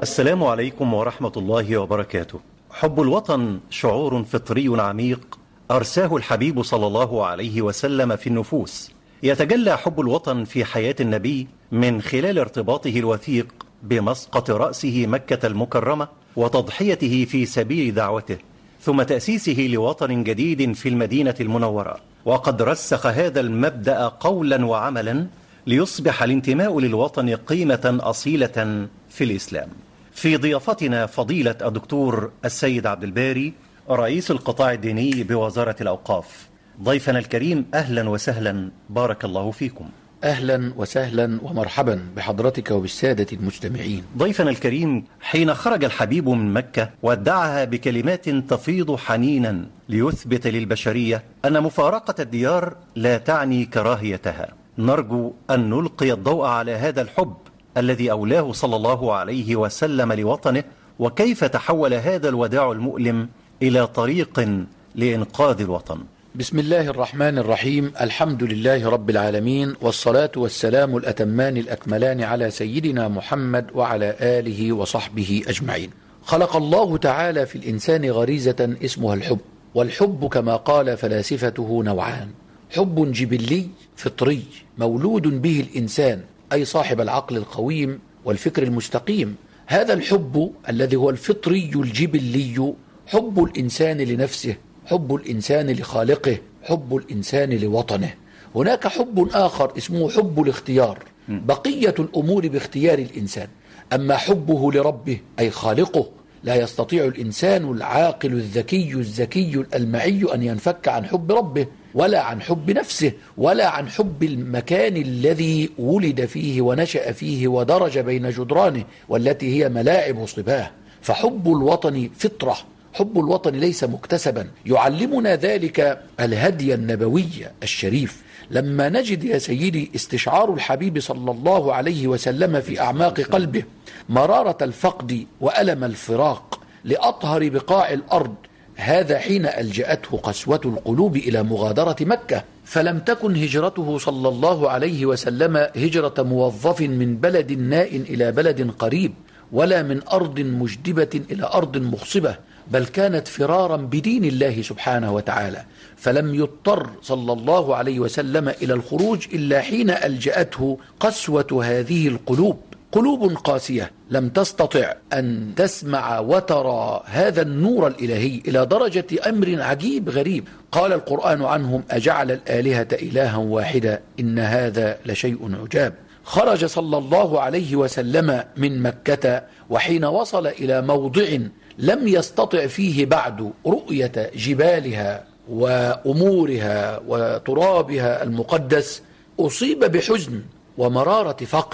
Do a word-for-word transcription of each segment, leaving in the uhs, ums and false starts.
السلام عليكم ورحمة الله وبركاته. حب الوطن شعور فطري عميق أرساه الحبيب صلى الله عليه وسلم في النفوس. يتجلى حب الوطن في حياة النبي من خلال ارتباطه الوثيق بمسقط رأسه مكة المكرمة وتضحيته في سبيل دعوته، ثم تأسيسه لوطن جديد في المدينة المنورة. وقد رسخ هذا المبدأ قولا وعملا ليصبح الانتماء للوطن قيمة أصيلة في الإسلام. في ضيافتنا فضيلة الدكتور السيد عبد الباري رئيس القطاع الديني بوزارة الأوقاف. ضيفنا الكريم أهلا وسهلا، بارك الله فيكم. أهلا وسهلا ومرحبا بحضرتك وبالسادة المستمعين. ضيفنا الكريم، حين خرج الحبيب من مكة ودعها بكلمات تفيض حنينا ليثبت للبشرية أن مفارقة الديار لا تعني كراهيتها، نرجو أن نلقي الضوء على هذا الحب الذي أولاه صلى الله عليه وسلم لوطنه، وكيف تحول هذا الوداع المؤلم إلى طريق لإنقاذ الوطن. بسم الله الرحمن الرحيم. الحمد لله رب العالمين، والصلاة والسلام الأتمان الأكملان على سيدنا محمد وعلى آله وصحبه أجمعين. خلق الله تعالى في الإنسان غريزة اسمها الحب، والحب كما قال فلاسفته نوعان: حب جبلي فطري مولود به الإنسان، أي صاحب العقل القويم والفكر المستقيم. هذا الحب الذي هو الفطري الجبلي حب الإنسان لنفسه، حب الإنسان لخالقه، حب الإنسان لوطنه. هناك حب آخر اسمه حب الاختيار، بقية الأمور باختيار الإنسان. أما حبه لربه أي خالقه، لا يستطيع الإنسان العاقل الذكي الزكي الألمعي أن ينفك عن حب ربه، ولا عن حب نفسه، ولا عن حب المكان الذي ولد فيه ونشأ فيه ودرج بين جدرانه، والتي هي ملاعب صباه. فحب الوطن فطرة، حب الوطن ليس مكتسبا. يعلمنا ذلك الهدي النبوي الشريف، لما نجد يا سيدي استشعار الحبيب صلى الله عليه وسلم في أعماق قلبه مرارة الفقد وألم الفراق لأطهر بقاع الأرض. هذا حين ألجأته قسوة القلوب إلى مغادرة مكة، فلم تكن هجرته صلى الله عليه وسلم هجرة موظف من بلد ناء إلى بلد قريب، ولا من أرض مجدبة إلى أرض مخصبة، بل كانت فرارا بدين الله سبحانه وتعالى. فلم يضطر صلى الله عليه وسلم إلى الخروج إلا حين ألجأته قسوة هذه القلوب، قلوب قاسية لم تستطع أن تسمع وترى هذا النور الإلهي، إلى درجة أمر عجيب غريب. قال القرآن عنهم: أجعل الآلهة إلها واحدا إن هذا لشيء عجاب. خرج صلى الله عليه وسلم من مكة، وحين وصل إلى موضع لم يستطع فيه بعد رؤية جبالها وأمورها وترابها المقدس، أصيب بحزن ومرارة فقد.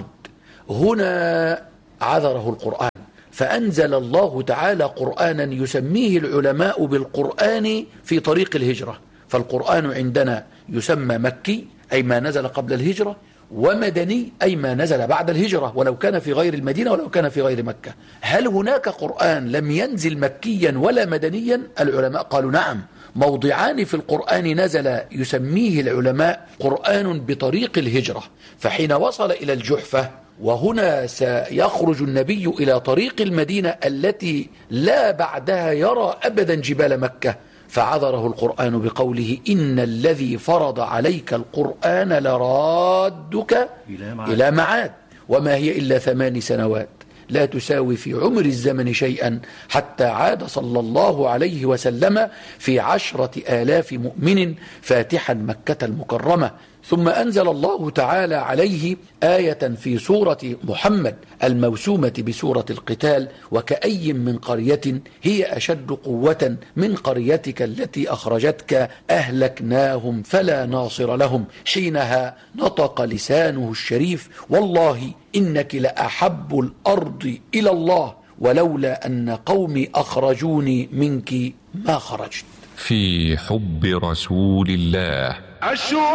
هنا عذره القرآن، فأنزل الله تعالى قرآنا يسميه العلماء بالقرآن في طريق الهجرة. فالقرآن عندنا يسمى مكي أي ما نزل قبل الهجرة، ومدني أي ما نزل بعد الهجرة، ولو كان في غير المدينة ولو كان في غير مكة. هل هناك قرآن لم ينزل مكيا ولا مدنيا؟ العلماء قالوا نعم، موضعان في القرآن نزل يسميه العلماء قرآن بطريق الهجرة. فحين وصل إلى الجحفة، وهنا سيخرج النبي إلى طريق المدينة التي لا بعدها يرى أبدا جبال مكة، فعذره القرآن بقوله: إن الذي فرض عليك القرآن لرادك إلى معاد، وما هي إلا ثمان سنوات لا تساوي في عمر الزمن شيئا، حتى عاد صلى الله عليه وسلم في عشرة آلاف مؤمن فاتحا مكة المكرمة. ثم أنزل الله تعالى عليه آية في سورة محمد الموسومة بسورة القتال: وكأي من قرية هي أشد قوة من قريتك التي أخرجتك أهلكناهم فلا ناصر لهم. حينها نطق لسانه الشريف: والله إنك لأحب الأرض إلى الله ولولا أن قومي أخرجوني منك ما خرجت. في حب رسول الله.